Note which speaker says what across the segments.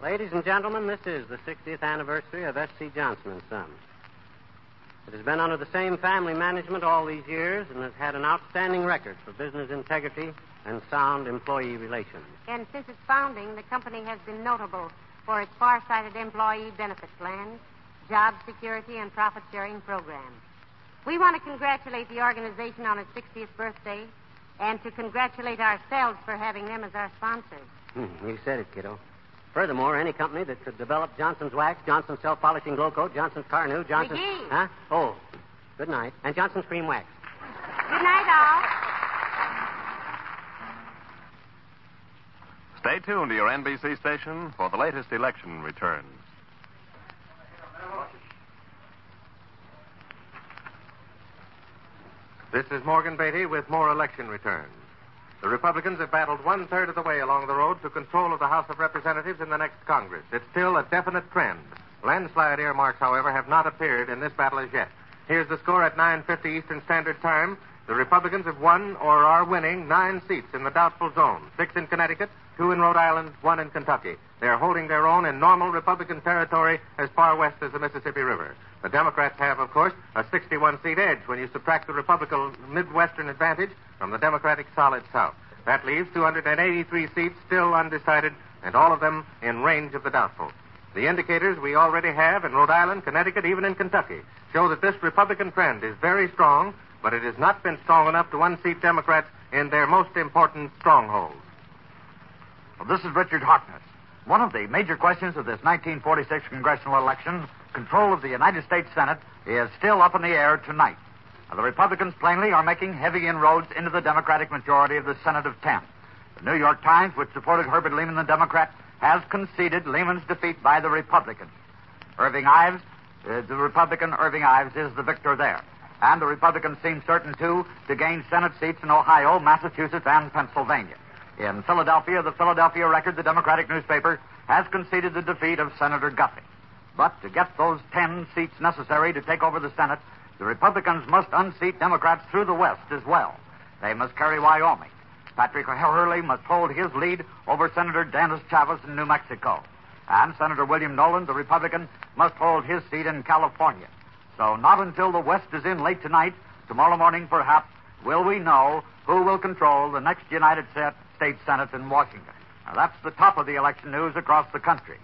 Speaker 1: Ladies and gentlemen, this is the 60th anniversary of S.C. Johnson and Son. It has been under the same family management all these years and has had an outstanding record for business integrity and sound employee relations.
Speaker 2: And since its founding, the company has been notable for its far-sighted employee benefit plans, job security, and profit-sharing programs. We want to congratulate the organization on its 60th birthday and to congratulate ourselves for having them as our sponsors.
Speaker 1: You said it, kiddo. Furthermore, any company that could develop Johnson's Wax, Johnson's Self-Polishing Glow Coat, Johnson's Carnu, Johnson's...
Speaker 2: McGee.
Speaker 1: Huh? Oh, good night. And Johnson's Cream Wax.
Speaker 2: Good night, all.
Speaker 3: Stay tuned to your NBC station for the latest election returns.
Speaker 4: This is Morgan Beatty with more election returns. The Republicans have battled one-third of the way along the road to control of the House of Representatives in the next Congress. It's still a definite trend. Landslide earmarks, however, have not appeared in this battle as yet. Here's the score at 9:50 Eastern Standard Time. The Republicans have won or are winning 9 seats in the doubtful zone, 6 in Connecticut, 2 in Rhode Island, 1 in Kentucky. They're holding their own in normal Republican territory as far west as the Mississippi River. The Democrats have, of course, a 61-seat edge when you subtract the Republican Midwestern advantage from the Democratic solid South. That leaves 283 seats still undecided, and all of them in range of the doubtful. The indicators we already have in Rhode Island, Connecticut, even in Kentucky, show that this Republican trend is very strong, but it has not been strong enough to unseat Democrats in their most important strongholds.
Speaker 5: Well, this is Richard Harkness. One of the major questions of this 1946 congressional election, control of the United States Senate, is still up in the air tonight. Now, the Republicans plainly are making heavy inroads into the Democratic majority of the Senate of 10. The New York Times, which supported Herbert Lehman, the Democrat, has conceded Lehman's defeat by the Republicans. Irving Ives, the Republican Irving Ives, is the victor there. And the Republicans seem certain, too, to gain Senate seats in Ohio, Massachusetts, and Pennsylvania. In Philadelphia, the Philadelphia Record, the Democratic newspaper, has conceded the defeat of Senator Guthrie. But to get those 10 seats necessary to take over the Senate, the Republicans must unseat Democrats through the West as well. They must carry Wyoming. Patrick Hurley must hold his lead over Senator Dennis Chavez in New Mexico. And Senator William Nolan, the Republican, must hold his seat in California. So not until the West is in late tonight, tomorrow morning perhaps, will we know who will control the next United States Senate in Washington. Now, that's the top of the election news across the country.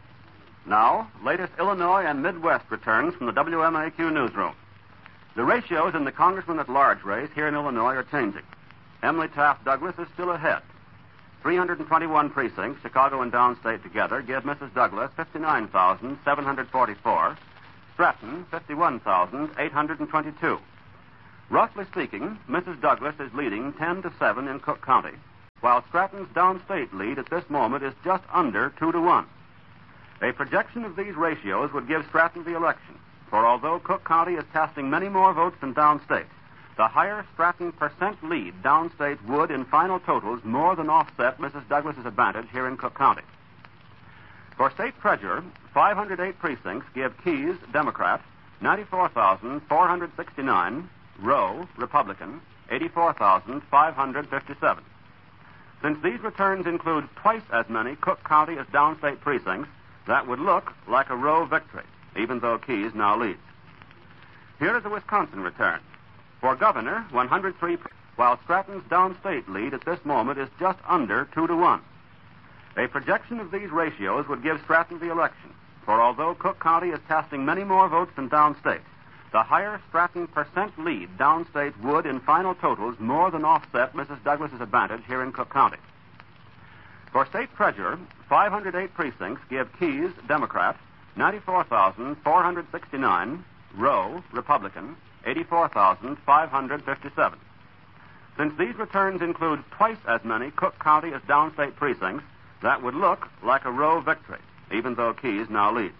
Speaker 6: Now, latest Illinois and Midwest returns from the WMAQ newsroom. The ratios in the Congressman at Large race here in Illinois are changing. Emily Taft Douglas is still ahead. 321 precincts, Chicago and downstate together, give Mrs. Douglas 59,744, Stratton 51,822. Roughly speaking, Mrs. Douglas is leading 10-7 in Cook County, while Stratton's downstate lead at this moment is just under 2-1. A projection of these ratios would give Stratton the election, for although Cook County is casting many more votes than downstate, the higher Stratton percent lead downstate would, in final totals, more than offset Mrs. Douglas's advantage here in Cook County. For state treasurer, 508 precincts give Keyes, Democrat, 94,469, Rowe, Republican, 84,557. Since these returns include twice as many Cook County as downstate precincts, that would look like a Rowe victory, even though Keyes now leads. Here is the Wisconsin return. For governor, 103, while Stratton's downstate lead at this moment is just under 2-1. A projection of these ratios would give Stratton the election, for although Cook County is casting many more votes than downstate, the higher Stratton percent lead downstate would, in final totals, more than offset Mrs. Douglas's advantage here in Cook County. For state treasurer, 508 precincts give Keyes, Democrat, 94,469, Rowe, Republican, 84,557. Since these returns include twice as many Cook County as downstate precincts, that would look like a Rowe victory, even though Keyes now leads.